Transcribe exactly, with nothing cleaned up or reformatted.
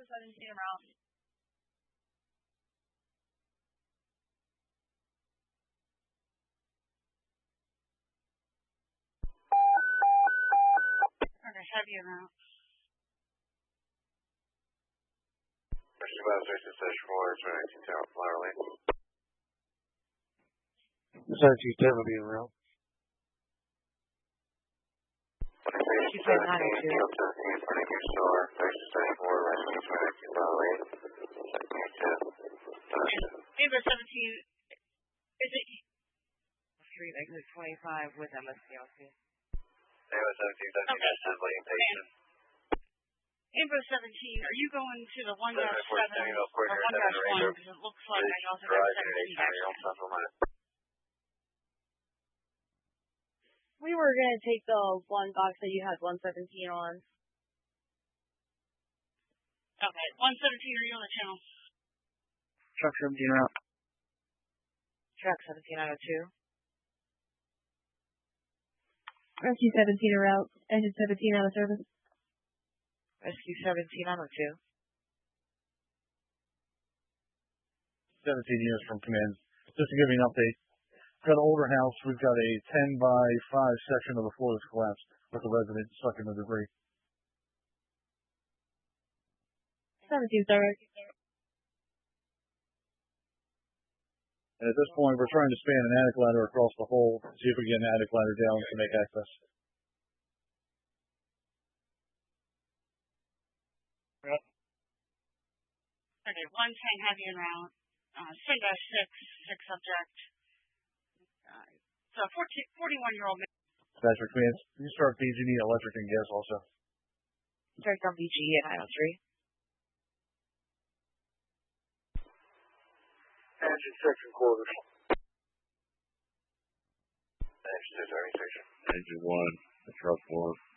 Amber seventeen around. Okay, heavy amount. Supervisor, stage four, nineteen town, flower lane. seventeen seven being around. She said nine oh two. seventeen, running your store, stage four, nineteen, flower lane. seventeen two. Amber seventeen, is it? Street exit twenty-five with M S C L C. Amber seventeen, seventeen, assembly and patient. Amber seventeen, are you going to the one dash seven Samuel, or one dash one? Because it looks like I also have seventeen dash. We were going to take the one box that you had one seventeen on. Okay, one seventeen, are you on the channel? Truck seventeen out. Truck seventeen nine oh two. Rescue seventeen are out. Engine seventeen out of service. Rescue seventeen nine oh two. seventeen units from command. Just to give you an update. We've got an older house. We've got a ten by five section of the floor that's collapsed with the resident stuck in the debris. seventeen, sir. And at this point, we're trying to span an attic ladder across the hole, see if we can get an attic ladder down to make access. Yep. Okay, one ten heavy and round. Uh, six dash six, six subject. Uh, so fourteen, forty-one year old man. That's your command. You start B G, need electric and gas also. Start on B G at nine oh three. Engine section quarters. Engine two seventy section. Engine one, the truck one.